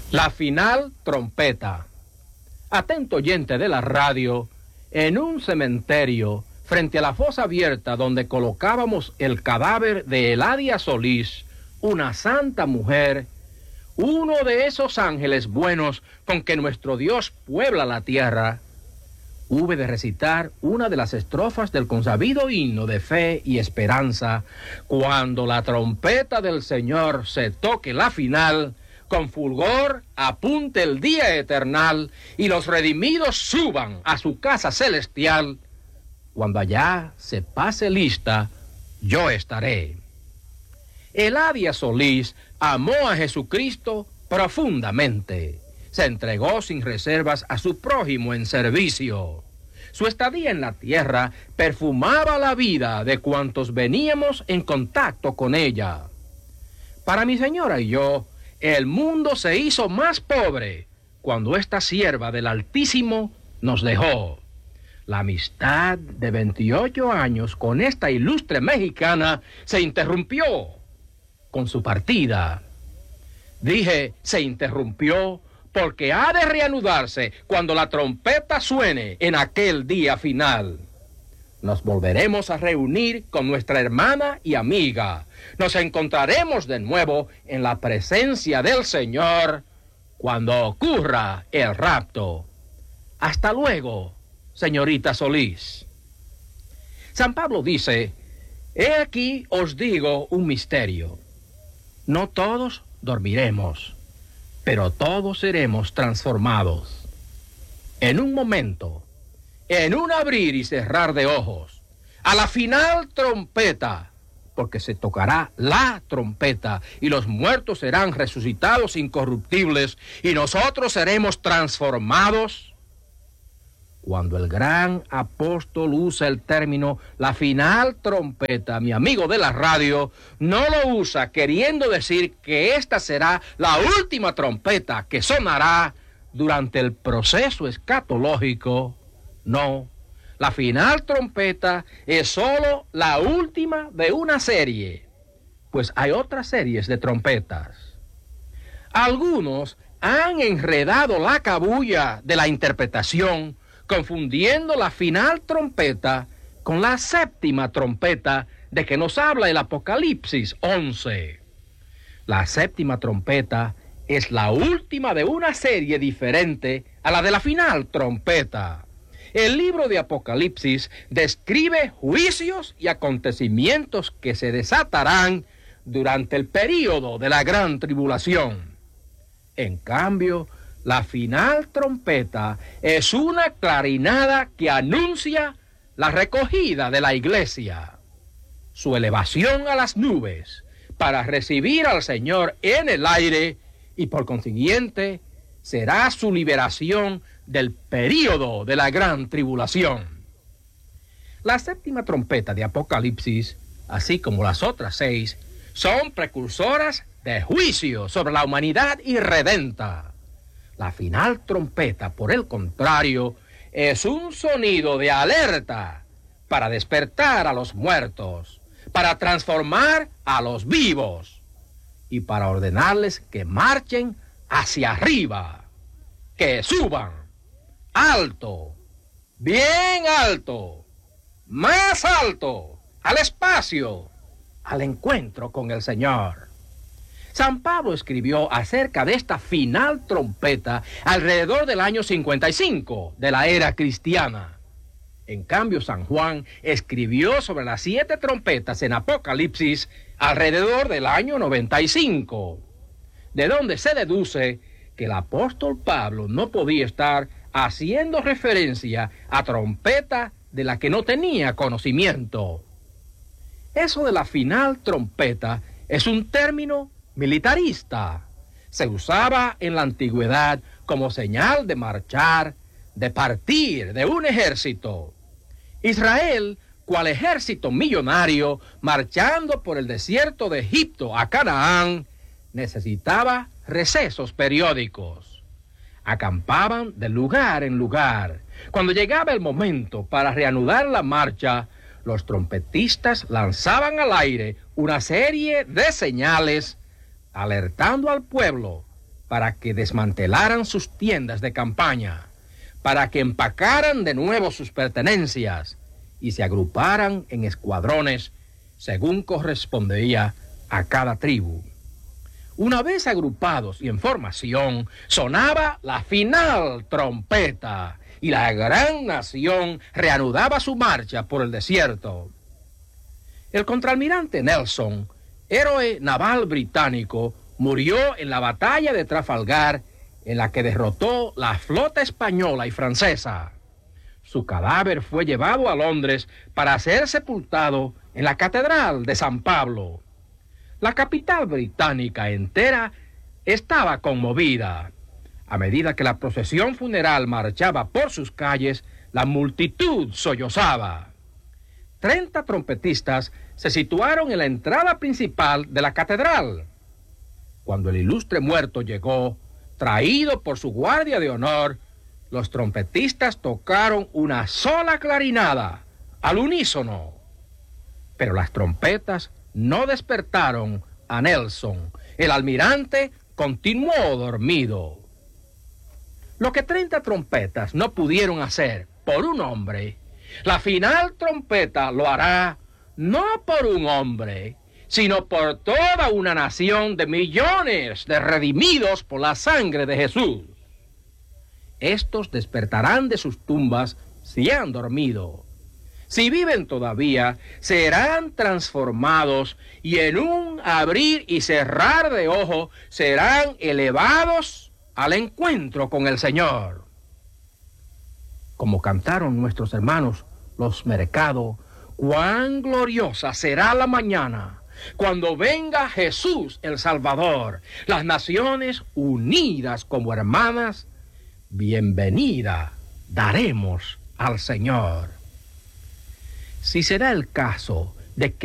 La final trompeta. Atento oyente de la radio, en un cementerio, frente a la fosa abierta donde colocábamos el cadáver de Eladia Solís, una santa mujer, uno de esos ángeles buenos con que nuestro Dios puebla la tierra, hube de recitar una de las estrofas del consabido himno de fe y esperanza, cuando la trompeta del Señor se toque la final, con fulgor apunte el día eternal, y los redimidos suban a su casa celestial. Cuando allá se pase lista, yo estaré. Eladia Solís amó a Jesucristo profundamente. Se entregó sin reservas a su prójimo en servicio. Su estadía en la tierra perfumaba la vida de cuantos veníamos en contacto con ella. Para mi señora y yo, el mundo se hizo más pobre cuando esta sierva del Altísimo nos dejó. La amistad de 28 años con esta ilustre mexicana se interrumpió con su partida. Dije, se interrumpió porque ha de reanudarse cuando la trompeta suene en aquel día final. Nos volveremos a reunir con nuestra hermana y amiga. Nos encontraremos de nuevo en la presencia del Señor cuando ocurra el rapto. Hasta luego, señorita Solís. San Pablo dice, he aquí os digo un misterio. No todos dormiremos, pero todos seremos transformados. En un momento, en un abrir y cerrar de ojos, a la final trompeta, porque se tocará la trompeta y los muertos serán resucitados incorruptibles y nosotros seremos transformados. Cuando el gran apóstol usa el término la final trompeta, mi amigo de la radio, no lo usa queriendo decir que esta será la última trompeta que sonará durante el proceso escatológico. No, la final trompeta es solo la última de una serie, pues hay otras series de trompetas. Algunos han enredado la cabulla de la interpretación, confundiendo la final trompeta con la séptima trompeta de que nos habla el Apocalipsis 11. La séptima trompeta es la última de una serie diferente a la de la final trompeta. El libro de Apocalipsis describe juicios y acontecimientos que se desatarán durante el período de la gran tribulación. En cambio, la final trompeta es una clarinada que anuncia la recogida de la iglesia, su elevación a las nubes para recibir al Señor en el aire y por consiguiente será su liberación del período de la gran tribulación. La séptima trompeta de Apocalipsis, así como las otras 6, son precursoras de juicio sobre la humanidad irredenta. La final trompeta, por el contrario, es un sonido de alerta para despertar a los muertos, para transformar a los vivos y para ordenarles que marchen hacia arriba, que suban alto, bien alto, más alto, al espacio, al encuentro con el Señor. San Pablo escribió acerca de esta final trompeta alrededor del año 55 de la era cristiana. En cambio, San Juan escribió sobre las 7 trompetas en Apocalipsis alrededor del año 95, de donde se deduce que el apóstol Pablo no podía estar haciendo referencia a trompeta de la que no tenía conocimiento. Eso de la final trompeta es un término militarista. Se usaba en la antigüedad como señal de marchar, de partir de un ejército. Israel, cual ejército millonario, marchando por el desierto de Egipto a Canaán, necesitaba recesos periódicos. Acampaban de lugar en lugar. Cuando llegaba el momento para reanudar la marcha, los trompetistas lanzaban al aire una serie de señales alertando al pueblo para que desmantelaran sus tiendas de campaña, para que empacaran de nuevo sus pertenencias y se agruparan en escuadrones según correspondía a cada tribu. Una vez agrupados y en formación, sonaba la final trompeta y la gran nación reanudaba su marcha por el desierto. El contraalmirante Nelson, héroe naval británico, murió en la batalla de Trafalgar, en la que derrotó la flota española y francesa. Su cadáver fue llevado a Londres para ser sepultado en la Catedral de San Pablo. La capital británica entera estaba conmovida. A medida que la procesión funeral marchaba por sus calles, la multitud sollozaba. 30 trompetistas se situaron en la entrada principal de la catedral. Cuando el ilustre muerto llegó, traído por su guardia de honor, los trompetistas tocaron una sola clarinada, al unísono. Pero las trompetas no despertaron a Nelson. El almirante continuó dormido. Lo que 30 trompetas no pudieron hacer por un hombre, la final trompeta lo hará no por un hombre, sino por toda una nación de millones de redimidos por la sangre de Jesús. Estos despertarán de sus tumbas si han dormido. Si viven todavía, serán transformados y en un abrir y cerrar de ojo serán elevados al encuentro con el Señor. Como cantaron nuestros hermanos los Mercado, cuán gloriosa será la mañana cuando venga Jesús el Salvador, las naciones unidas como hermanas, bienvenida daremos al Señor. Si será el caso de que